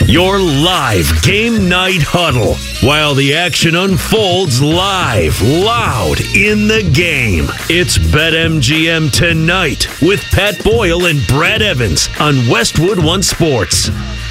Your live game night huddle while the action unfolds live, loud in the game. It's BetMGM Tonight with Pat Boyle and Brad Evans on Westwood One Sports.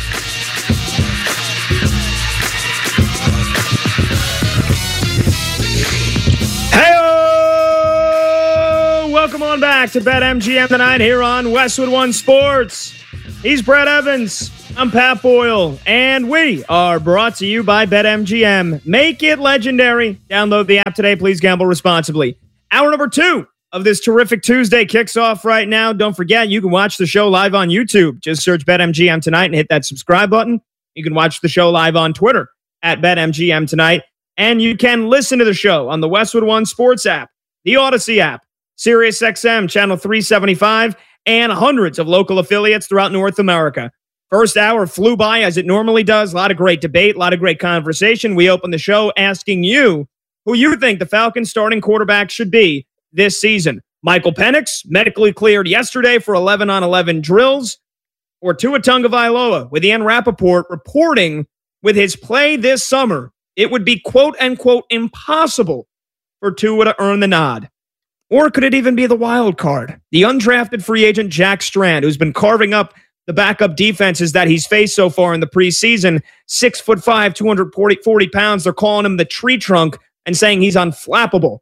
Hey, welcome on back to BetMGM Tonight here on Westwood One Sports. He's Brad Evans. I'm Pat Boyle, and we are brought to you by BetMGM. Make it legendary. Download the app today. Please gamble responsibly. Hour number 2 of this terrific Tuesday kicks off right now. Don't forget, you can watch the show live on YouTube. Just search BetMGM Tonight and hit that subscribe button. You can watch the show live on Twitter at BetMGM Tonight. And you can listen to the show on the Westwood One Sports app, the Odyssey app, SiriusXM Channel 375, and hundreds of local affiliates throughout North America. First hour flew by as it normally does. A lot of great debate, a lot of great conversation. We open the show asking you who you think the Falcons starting quarterback should be this season. Michael Penix, medically cleared yesterday for 11-on-11 drills, or Tua Tagovailoa, with Ian Rappaport reporting with his play this summer, it would be quote-unquote impossible for Tua to earn the nod. Or could it even be the wild card? The undrafted free agent Jack Strand, who's been carving up the backup defenses that he's faced so far in the preseason. 6'5", 240 pounds. They're calling him the tree trunk and saying he's unflappable.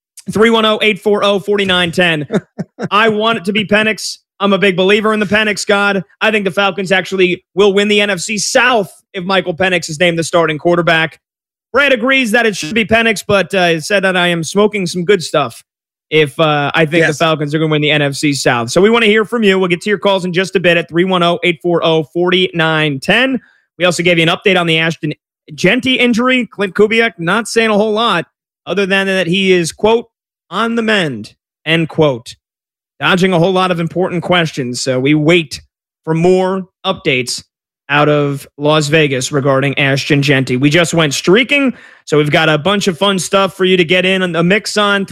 310-840-4910. I want it to be Penix. I'm a big believer in the Penix God. I think the Falcons actually will win the NFC South if Michael Penix is named the starting quarterback. Brad agrees that it should be Penix, but said that I am smoking some good stuff if I think the Falcons are going to win the NFC South. So we want to hear from you. We'll get to your calls in just a bit at 310-840-4910. We also gave you an update on the Ashton Jeanty injury. Clint Kubiak not saying a whole lot other than that he is, quote, on the mend, end quote. Dodging a whole lot of important questions. So we wait for more updates out of Las Vegas regarding Ashton Jeanty. We just went streaking, so we've got a bunch of fun stuff for you to get in the mix on.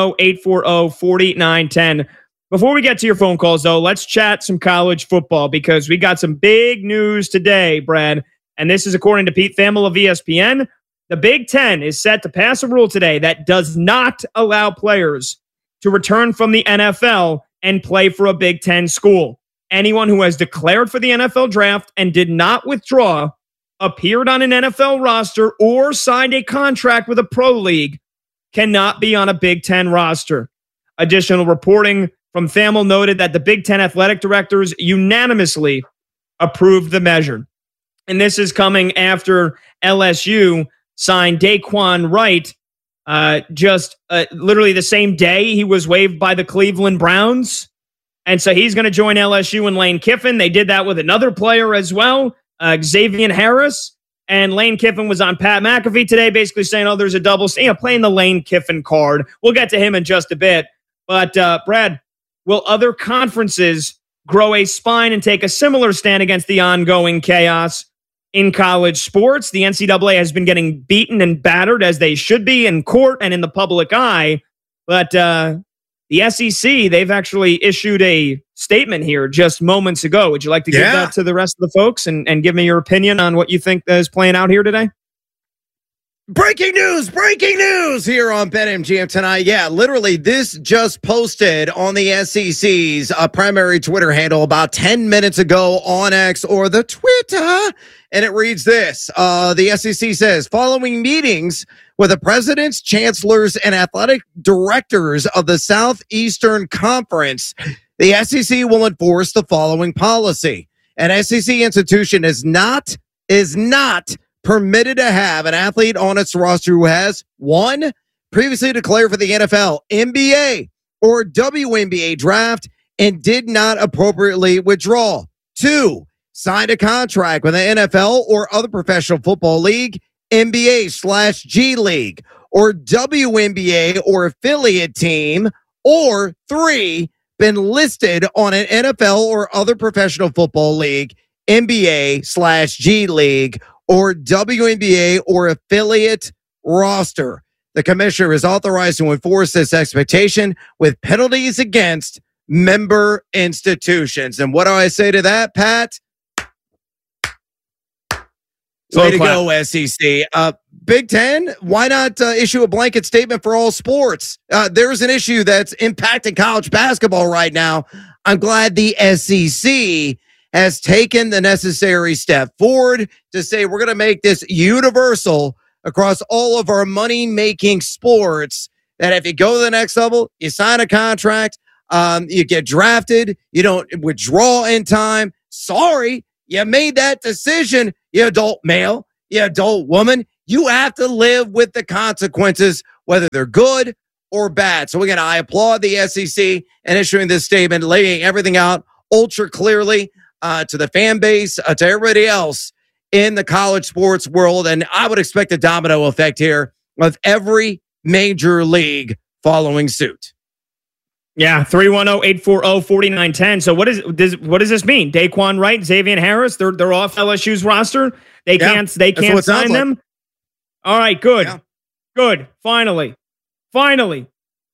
310-840-4910. Before we get to your phone calls, though, let's chat some college football because we got some big news today, Brad. And this is according to Pete Thamel of ESPN. The Big Ten is set to pass a rule today that does not allow players to return from the NFL and play for a Big Ten school. Anyone who has declared for the NFL draft and did not withdraw, appeared on an NFL roster, or signed a contract with a pro league cannot be on a Big Ten roster. Additional reporting from Thamel noted that the Big Ten athletic directors unanimously approved the measure. And this is coming after LSU signed Daquan Wright literally the same day he was waived by the Cleveland Browns. And so he's going to join LSU and Lane Kiffin. They did that with another player as well, Xavier Harris. And Lane Kiffin was on Pat McAfee today, basically saying, oh, there's a double, playing the Lane Kiffin card. We'll get to him in just a bit. But, Brad, will other conferences grow a spine and take a similar stand against the ongoing chaos in college sports? The NCAA has been getting beaten and battered, as they should be, in court and in the public eye. But the SEC, they've actually issued a statement here just moments ago. Would you like to give that to the rest of the folks and give me your opinion on what you think is playing out here today? Breaking news here on BetMGM Tonight. Yeah, literally this just posted on the SEC's primary Twitter handle about 10 minutes ago on X, or the Twitter. And it reads this. The SEC says, following meetings with the presidents, chancellors, and athletic directors of the Southeastern Conference, the SEC will enforce the following policy. An SEC institution is not permitted to have an athlete on its roster who has, 1, previously declared for the NFL, NBA, or WNBA draft and did not appropriately withdraw. 2, signed a contract with the NFL or other professional football league, NBA/G League, or WNBA or affiliate team, or 3, been listed on an NFL or other professional football league, NBA/G League, or WNBA or affiliate roster. The commissioner is authorized to enforce this expectation with penalties against member institutions. And what do I say to that, Pat? Way to go, SEC. Big Ten, why not issue a blanket statement for all sports? There's an issue that's impacting college basketball right now. I'm glad the SEC has taken the necessary step forward to say we're going to make this universal across all of our money-making sports, that if you go to the next level, you sign a contract, you get drafted, you don't withdraw in time. Sorry, you made that decision, you adult male, you adult woman. You have to live with the consequences, whether they're good or bad. So again, I applaud the SEC in issuing this statement, laying everything out ultra clearly to the fan base, to everybody else in the college sports world. And I would expect a domino effect here of every major league following suit. Yeah, 310-840-4910. So what does this mean? Daquan Wright, Xavier Harris, they're off LSU's roster. They can't sign them. Like. All right, good. Yeah. Good. Finally. The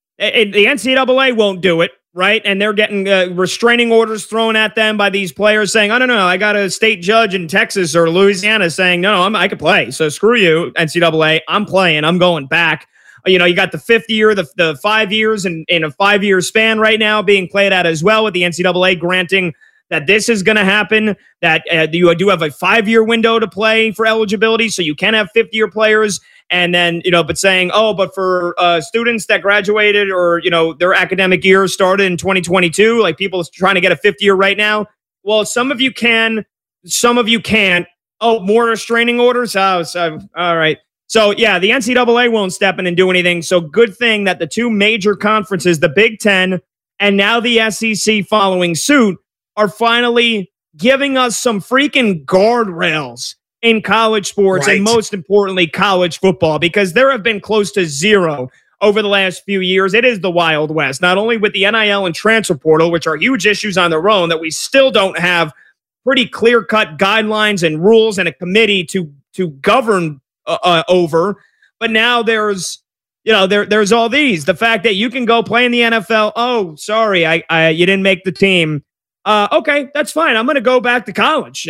NCAA won't do it, right? And they're getting restraining orders thrown at them by these players saying, I don't know, I got a state judge in Texas or Louisiana saying, no, I can play. So screw you, NCAA. I'm playing. I'm going back. You know, you got the fifth year, the 5 years in a 5 year span right now being played out as well, with the NCAA granting that this is going to happen, that you do have a 5 year window to play for eligibility, so you can have 50-year players. And then, but saying, but for students that graduated or, their academic year started in 2022, like people trying to get a 50-year right now. Well, some of you can, some of you can't. Oh, more restraining orders? Oh, so, all right. So, yeah, the NCAA won't step in and do anything. So good thing that the two major conferences, the Big Ten and now the SEC following suit, are finally giving us some freaking guardrails in college sports, right, and most importantly, college football, because there have been close to zero over the last few years. It is the Wild West, not only with the NIL and transfer portal, which are huge issues on their own that we still don't have pretty clear-cut guidelines and rules and a committee to govern over, but now there's there's all these. The fact that you can go play in the NFL. Oh, sorry, you didn't make the team. Okay, that's fine. I'm going to go back to college.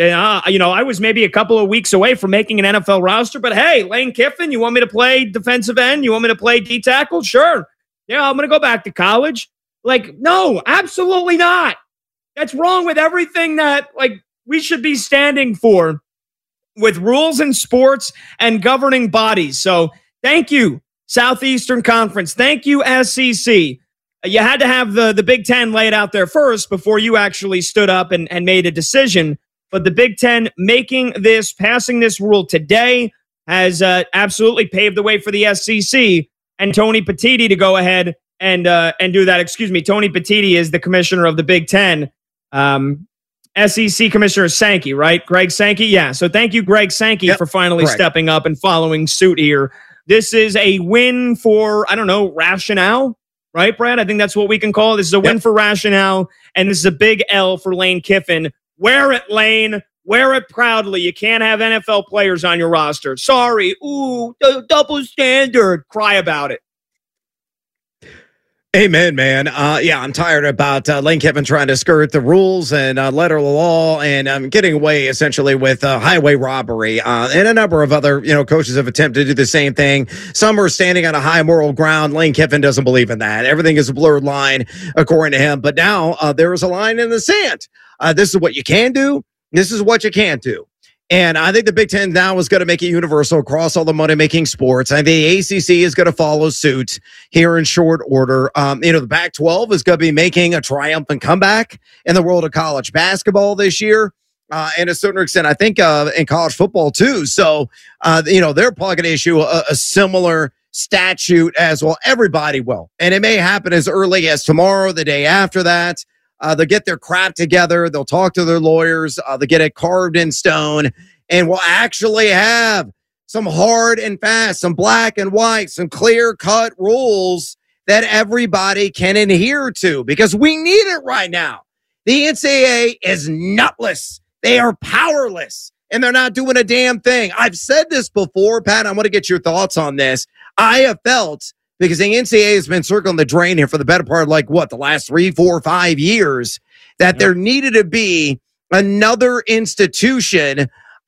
I was maybe a couple of weeks away from making an NFL roster, but hey, Lane Kiffin, you want me to play defensive end? You want me to play D tackle? Sure. Yeah, I'm going to go back to college. Like, no, absolutely not. That's wrong with everything that we should be standing for with rules in sports and governing bodies. So thank you, Southeastern Conference. Thank you, SEC. You had to have the Big Ten laid out there first before you actually stood up and made a decision. But the Big Ten passing this rule today has absolutely paved the way for the SEC and Tony Petitti to go ahead and do that. Excuse me, Tony Petitti is the commissioner of the Big Ten. SEC Commissioner Sankey, right? Greg Sankey? Yeah. So thank you, Greg Sankey, for finally stepping up and following suit here. This is a win for, rationale. Right, Brad? I think that's what we can call it. This is a win for rationale, and this is a big L for Lane Kiffin. Wear it, Lane. Wear it proudly. You can't have NFL players on your roster. Sorry. Ooh, double standard. Cry about it. Amen, man. I'm tired about Lane Kiffin trying to skirt the rules and letter of the law and getting away essentially with highway robbery. And a number of other, coaches have attempted to do the same thing. Some are standing on a high moral ground. Lane Kiffin doesn't believe in that. Everything is a blurred line, according to him. But now there is a line in the sand. This is what you can do. This is what you can't do. And I think the Big Ten now is going to make it universal across all the money-making sports. I think the ACC is going to follow suit here in short order. The Pac-12 is going to be making a triumphant comeback in the world of college basketball this year. And to a certain extent, I think in college football too. So, they're probably going to issue a similar statute as well. Everybody will. And it may happen as early as tomorrow, the day after that. They'll get their crap together. They'll talk to their lawyers. They'll get it carved in stone. And we'll actually have some hard and fast, some black and white, some clear-cut rules that everybody can adhere to because we need it right now. The NCAA is nutless. They are powerless, and they're not doing a damn thing. I've said this before, Pat. I want to get your thoughts on this. I have felt, because the NCAA has been circling the drain here for the better part of the last 3, 4, 5 years, that there needed to be another institution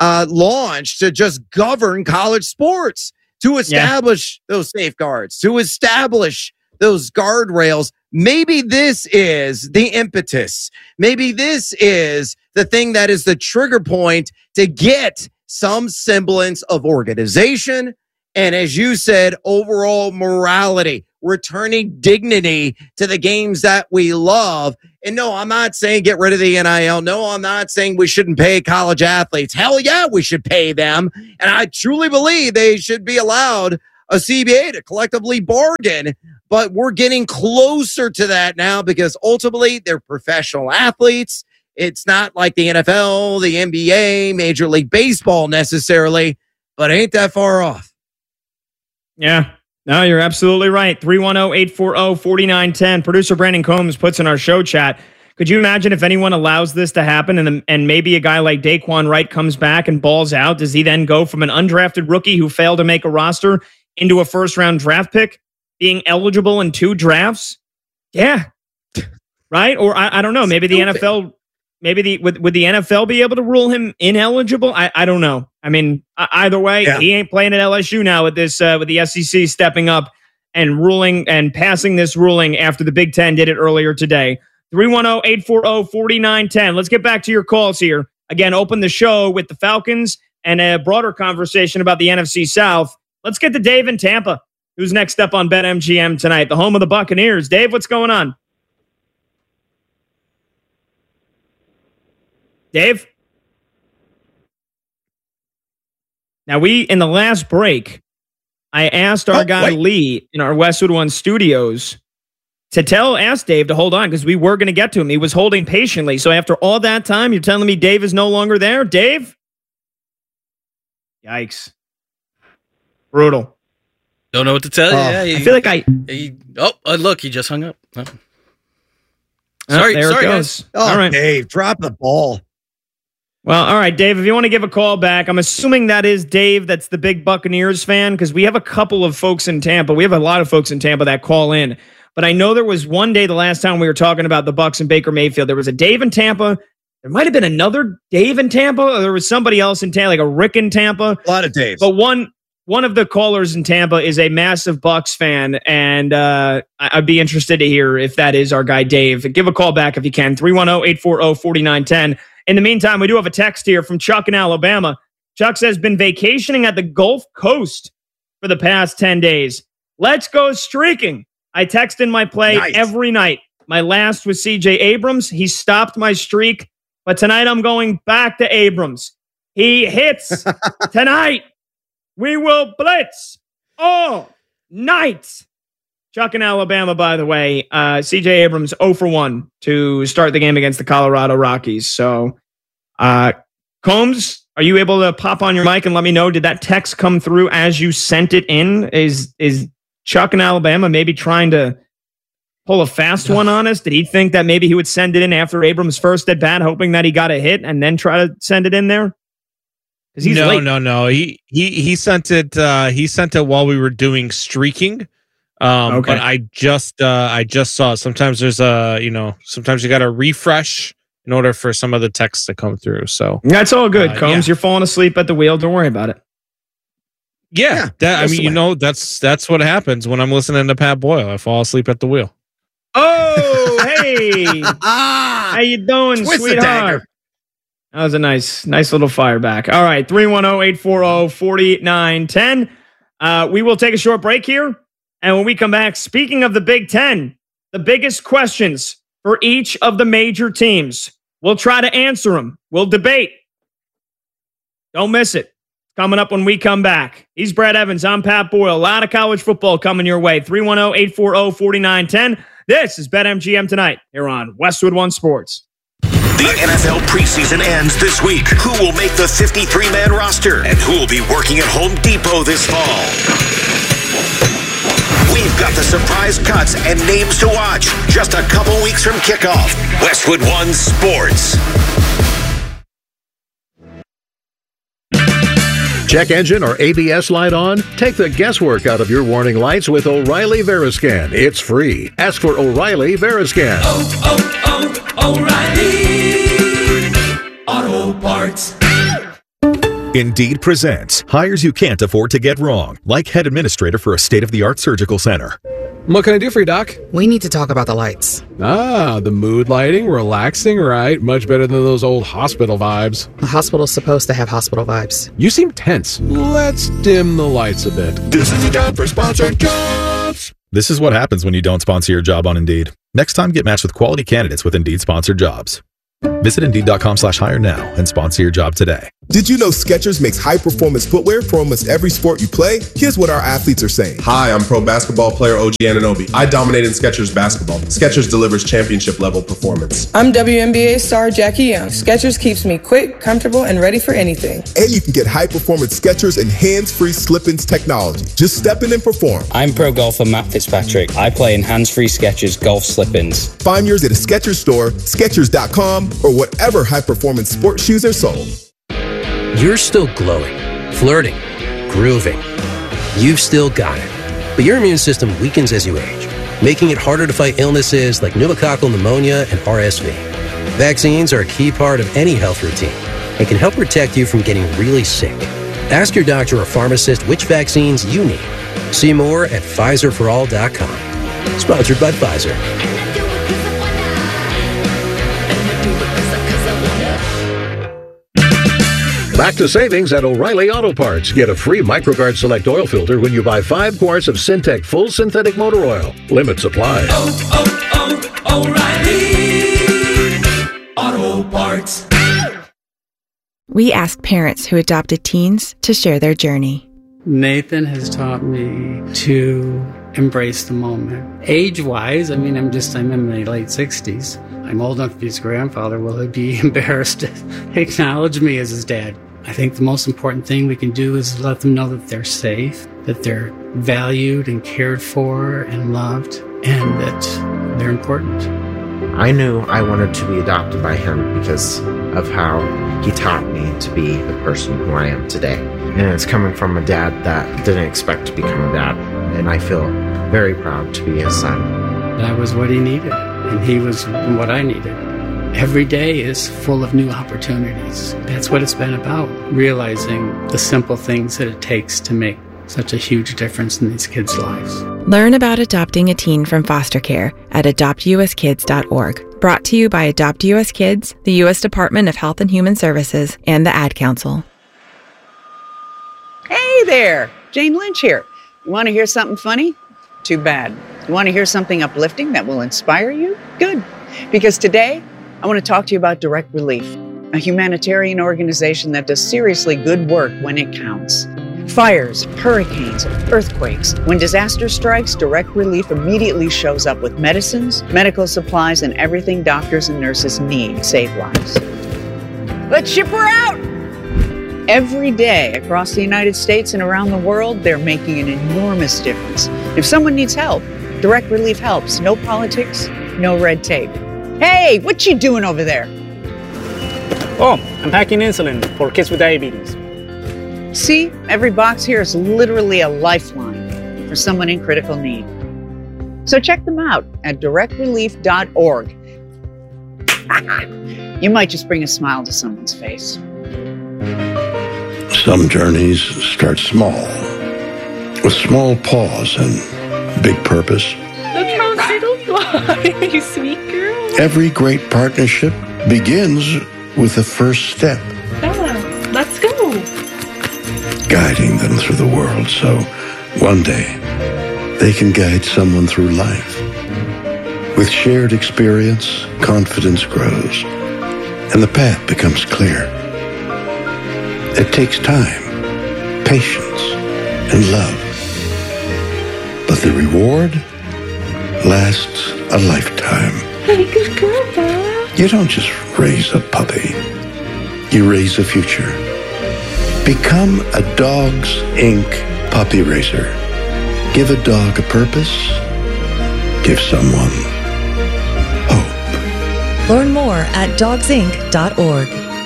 launched to just govern college sports, to establish those safeguards, to establish those guardrails. Maybe this is the impetus. Maybe this is the thing that is the trigger point to get some semblance of organization. And as you said, overall morality, returning dignity to the games that we love. And no, I'm not saying get rid of the NIL. No, I'm not saying we shouldn't pay college athletes. Hell yeah, we should pay them. And I truly believe they should be allowed a CBA to collectively bargain. But we're getting closer to that now because ultimately they're professional athletes. It's not like the NFL, the NBA, Major League Baseball necessarily, but ain't that far off. Yeah. No, you're absolutely right. 310-840-4910. Producer Brandon Combs puts in our show chat. Could you imagine if anyone allows this to happen and maybe a guy like Daquan Wright comes back and balls out? Does he then go from an undrafted rookie who failed to make a roster into a first-round draft pick, being eligible in 2 drafts? Yeah. Right? Or I don't know. Maybe the NFL... Maybe would the NFL be able to rule him ineligible? I don't know. I mean, either way, he ain't playing at LSU now with this with the SEC stepping up and ruling and passing this ruling after the Big Ten did it earlier today. 310-840-4910. Let's get back to your calls here. Again, open the show with the Falcons and a broader conversation about the NFC South. Let's get to Dave in Tampa, who's next up on BetMGM tonight, the home of the Buccaneers. Dave, what's going on? Dave? Now, in the last break, I asked our guy Lee in our Westwood One studios to ask Dave to hold on because we were going to get to him. He was holding patiently. So after all that time, you're telling me Dave is no longer there? Dave? Yikes. Brutal. Don't know what to tell you. Yeah, I feel like look, he just hung up. Oh. Sorry, Sorry, guys. Oh, all right. Dave, drop the ball. Well, all right, Dave, if you want to give a call back, I'm assuming that is Dave that's the big Buccaneers fan because we have a couple of folks in Tampa. We have a lot of folks in Tampa that call in. But I know there was one day the last time we were talking about the Bucs and Baker Mayfield. There was a Dave in Tampa. There might have been another Dave in Tampa, or there was somebody else in Tampa, like a Rick in Tampa. A lot of Daves. But one of the callers in Tampa is a massive Bucs fan, and I'd be interested to hear if that is our guy Dave. Give a call back if you can, 310-840-4910. In the meantime, we do have a text here from Chuck in Alabama. Chuck says, been vacationing at the Gulf Coast for the past 10 days. Let's go streaking. I text in my play every night. My last was CJ Abrams. He stopped my streak, but tonight I'm going back to Abrams. He hits tonight. We will blitz all night. Chuck in Alabama, by the way. CJ Abrams 0 for 1 to start the game against the Colorado Rockies. So, Combs, are you able to pop on your mic and let me know, did that text come through as you sent it in? Is Chuck in Alabama maybe trying to pull a fast one on us? Did he think that maybe he would send it in after Abrams' first at bat, hoping that he got a hit and then try to send it in there? No. He sent it. He sent it while we were doing streaking. Okay. But I just saw it. Sometimes there's sometimes you got to refresh in order for some of the text to come through. So that's all good, Combs. You're falling asleep at the wheel. Don't worry about it. Yeah, that's what happens when I'm listening to Pat Boyle. I fall asleep at the wheel. Oh, hey, how you doing, sweetheart? That was a nice little fire back. All right, 310-840-4910. We will take a short break here. And when we come back, speaking of the Big Ten, the biggest questions for each of the major teams, we'll try to answer them. We'll debate. Don't miss it. Coming up when we come back. He's Brad Evans. I'm Pat Boyle. A lot of college football coming your way. 310-840-4910. This is BetMGM Tonight here on Westwood One Sports. The NFL preseason ends this week. Who will make the 53-man roster? And who will be working at Home Depot this fall? We've got the surprise cuts and names to watch. Just a couple weeks from kickoff. Westwood One Sports. Check engine or ABS light on? Take the guesswork out of your warning lights with O'Reilly Veriscan. It's free. Ask for O'Reilly Veriscan. O'Reilly Auto Parts. Indeed presents hires you can't afford to get wrong, like head administrator for a state-of-the-art surgical center. What can I do for you, Doc? We need to talk about the lights. Ah, the mood lighting, relaxing, right? Much better than those old hospital vibes. The hospital's supposed to have hospital vibes. You seem tense. Let's dim the lights a bit. This is the time for sponsored jobs. This is what happens when you don't sponsor your job on Indeed. Next time, get matched with quality candidates with Indeed sponsored jobs. Visit Indeed.com/hire now and sponsor your job today. Did you know Skechers makes high-performance footwear for almost every sport you play? Here's what our athletes are saying. Hi, I'm pro basketball player OG Anunoby. I dominate in Skechers basketball. Skechers delivers championship-level performance. I'm WNBA star Jackie Young. Skechers keeps me quick, comfortable, and ready for anything. And you can get high-performance Skechers and hands-free slip-ins technology. Just step in and perform. I'm pro golfer Matt Fitzpatrick. I play in hands-free Skechers golf slip-ins. Find yours at a Skechers store, Skechers.com, or whatever high-performance sports shoes are sold. You're still glowing, flirting, grooving. You've still got it. But your immune system weakens as you age, making it harder to fight illnesses like pneumococcal pneumonia and RSV. Vaccines are a key part of any health routine and can help protect you from getting really sick. Ask your doctor or pharmacist which vaccines you need. See more at PfizerForAll.com. Sponsored by Pfizer. Back to savings at O'Reilly Auto Parts. Get a free MicroGuard Select oil filter when you buy 5 quarts of Syntec Full Synthetic Motor Oil. Limit supply. O'Reilly Auto Parts. We ask parents who adopted teens to share their journey. Nathan has taught me to embrace the moment. Age-wise, I'm in my late 60s. I'm old enough to be his grandfather. Will he be embarrassed to acknowledge me as his dad? I think the most important thing we can do is let them know that they're safe, that they're valued and cared for and loved, and that they're important. I knew I wanted to be adopted by him because of how he taught me to be the person who I am today. And it's coming from a dad that didn't expect to become a dad. And I feel very proud to be his son. That was what he needed, and he was what I needed. Every day is full of new opportunities. That's what it's been about, realizing the simple things that it takes to make such a huge difference in these kids' lives. Learn about adopting a teen from foster care at adoptuskids.org. Brought to you by Adopt U.S. Kids, the U.S. Department of Health and Human Services, and the Ad Council. Hey there, Jane Lynch here. You want to hear something funny? Too bad. You want to hear something uplifting that will inspire you? Good. Because today, I want to talk to you about Direct Relief, a humanitarian organization that does seriously good work when it counts. Fires, hurricanes, earthquakes. When disaster strikes, Direct Relief immediately shows up with medicines, medical supplies, and everything doctors and nurses need to save lives. Let's ship her out! Every day across the United States and around the world, they're making an enormous difference. If someone needs help, Direct Relief helps. No politics, no red tape. Hey, what you doing over there? Oh, I'm packing insulin for kids with diabetes. See, every box here is literally a lifeline for someone in critical need. So check them out at directrelief.org. You might just bring a smile to someone's face. Some journeys start small, with small pause and big purpose. Look how little fly, you sweet girl. Every great partnership begins with the first step. Bella, let's go. Guiding them through the world so one day they can guide someone through life. With shared experience, confidence grows, and the path becomes clear. It takes time, patience, and love. But the reward lasts a lifetime. Hey, good girl, Bella. You don't just raise a puppy. You raise a future. Become a Dogs Inc. puppy raiser. Give a dog a purpose. Give someone hope. Learn more at dogsinc.org.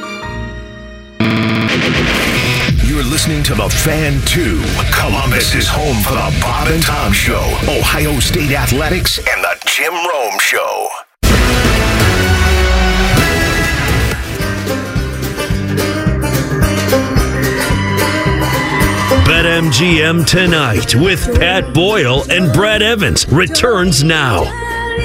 You're listening to The Fan 2. Columbus is home for the Bob and Tom Show, Ohio State Athletics, and the Jim Rome Show. BetMGM Tonight with Pat Boyle and Brad Evans returns now.